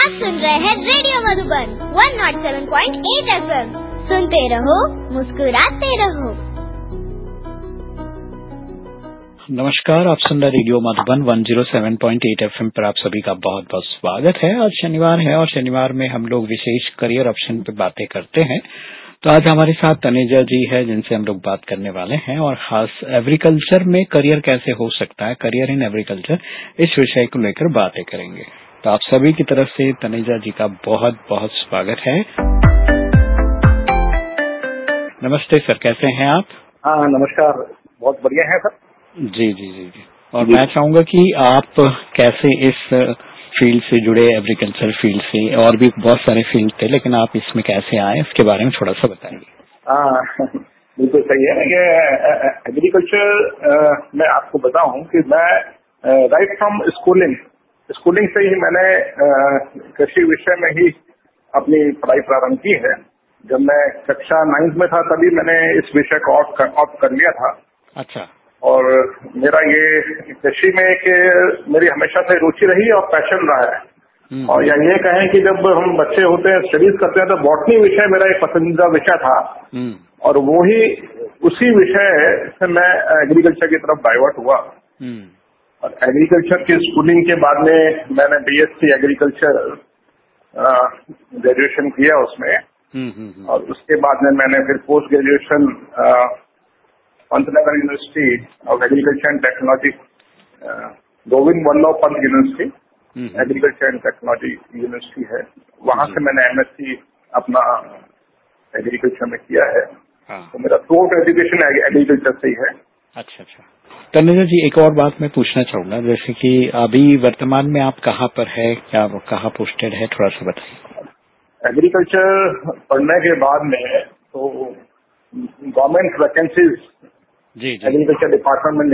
आप सुन रहे हैं रेडियो मधुबन 107.8 FM। सुनते रहो, मुस्कुराते रहो। नमस्कार, आप सुन रहे रेडियो मधुबन 107.8 FM पर आप सभी का बहुत बहुत स्वागत है। आज शनिवार है और शनिवार में हम लोग विशेष करियर ऑप्शन पे बातें करते हैं। तो आज हमारे साथ तनेजा जी है जिनसे हम लोग बात करने वाले हैं और खास एग्रीकल्चर में करियर कैसे हो सकता है, करियर इन एग्रीकल्चर, इस विषय को लेकर बातें करेंगे। तो आप सभी की तरफ से तनेजा जी का बहुत बहुत स्वागत है। नमस्ते सर, कैसे हैं आप? हाँ नमस्कार, बहुत बढ़िया है सर। जी जी जी जी। और मैं चाहूंगा कि आप कैसे इस फील्ड से जुड़े, एग्रीकल्चर फील्ड से, और भी बहुत सारे फील्ड थे, लेकिन आप इसमें कैसे आए इसके बारे में थोड़ा सा बताइए। हाँ बिल्कुल सही है। ये एग्रीकल्चर मैं आपको बताऊं कि मैं राइट फ्रॉम स्कूलिंग से ही मैंने कृषि विषय में ही अपनी पढ़ाई प्रारंभ की है। जब मैं कक्षा 9th में था तभी मैंने इस विषय को ऑप्ट कर लिया था। अच्छा। और मेरा ये कृषि में एक मेरी हमेशा से रुचि रही और पैशन रहा है। और या ये कहें कि जब हम बच्चे होते हैं, स्टडीज करते हैं, तो बॉटनी विषय मेरा एक पसंदीदा विषय था। और उसी विषय से मैं एग्रीकल्चर की तरफ डाइवर्ट हुआ। और एग्रीकल्चर की स्कूलिंग के बाद में मैंने बीएससी एग्रीकल्चर ग्रेजुएशन किया उसमें। और उसके बाद में मैंने फिर post graduation Pantnagar university of agriculture and technology, Govind Vallabh Pant university agriculture and technology university है, वहां से मैंने एमएससी अपना एग्रीकल्चर में किया है। तो मेरा थ्रू एजुकेशन एग्रीकल्चर से ही है। अच्छा। तनेजा जी, एक और बात मैं पूछना चाहूंगा, जैसे कि अभी वर्तमान में आप कहाँ पर है, क्या कहाँ पोस्टेड है, थोड़ा सा बताइए। एग्रीकल्चर पढ़ने के बाद में तो गवर्नमेंट वैकेंसीज एग्रीकल्चर डिपार्टमेंट में